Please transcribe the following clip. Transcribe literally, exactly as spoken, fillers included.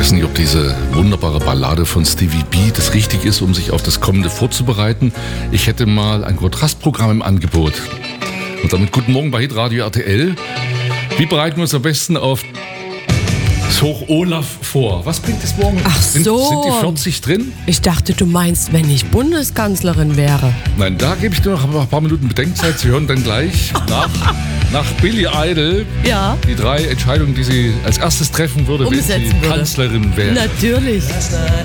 weiß nicht, ob diese wunderbare Ballade von Stevie B das richtig ist, um sich auf das Kommende vorzubereiten. Ich hätte mal ein Kontrastprogramm im Angebot. Und damit guten Morgen bei Hitradio R T L. Wie bereiten wir uns am besten auf das Hoch Olaf vor? Was bringt es morgen? Ach sind, so. Sind die vierzig drin? Ich dachte, du meinst, wenn ich Bundeskanzlerin wäre. Nein, da gebe ich dir noch ein paar Minuten Bedenkzeit. Sie hören dann gleich nach, nach Billy Idol Ja. die drei Entscheidungen, die sie als erstes treffen würde, Umsetzen wenn sie würde. Kanzlerin wäre. Natürlich.